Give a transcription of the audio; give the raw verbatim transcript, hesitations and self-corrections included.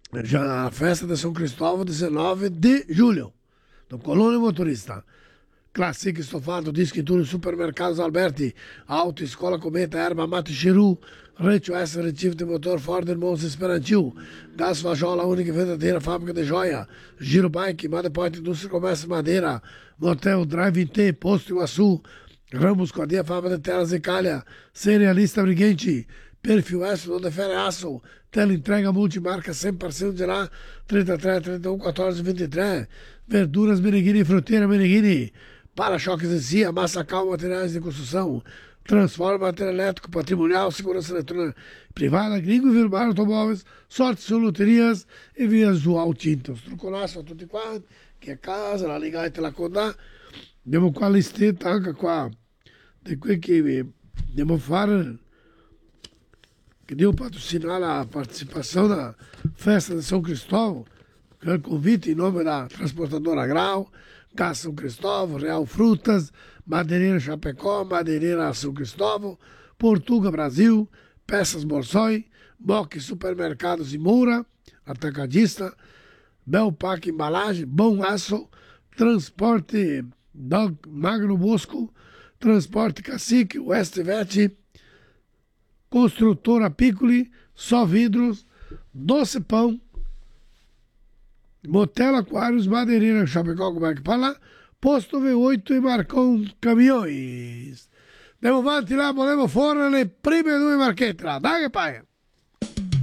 Já a festa de São Cristóvão, dezenove de julho, do Colônia Motorista. Classic Estofado, Disco em Tudo, Supermercados Alberti, Auto, Escola Cometa, Erva Mate Chiru, Rete S, Retivo de Motor, Ford Irmãos Esperantil, Gas Vajola, única verdadeira fábrica de joia, Giro Bike, Madeport, Indústria Comércio Madeira, Motel, Drive T, Posto Iguaçu, Ramos Codia, Fábrica de Telas e Calha, Cerealista Briguente, Perfil S, Londe Aço, Teleentrega Multimarca, sempre parceiro de lá, trinta e três, trinta e um, quatorze, vinte e três, Verduras Meneghini, Fruteira Meneghini, Para-choques em si, Massacal, materiais de construção, Transforma, material elétrico, patrimonial, segurança eletrônica privada, Gringo Virbar Automóveis, Sorte Sul Loterias e Vias do Altintos. Truconaço, tutti quanti, che a casa, la Liga e te la condà. Abbiamo qua listetta anche qua di quel che dobbiamo fare, che devo patrocinare la partecipazione alla festa di São Cristóvão, che è il convite in nome da Trasportadora Grau, Gas São Cristóvão, Real Frutas, Madeireira Chapecó, Madeireira São Cristóvão, Portuga Brasil, Peças Borsoi, Moc Supermercados e Moura, Atacadista, Belpac Embalagem, Bom Aço, Transporte Dog Magno Bosco, Transporte Cacique, Westvet, Construtora Piccoli, Só Vidros, Doce Pão, Motel Aquários, Madeireira Chapecó, como é que fala? Posto V oito e Marcon Caminhões. Andiamo avanti là, volevo fare le prime due marchette là. Dai che paia!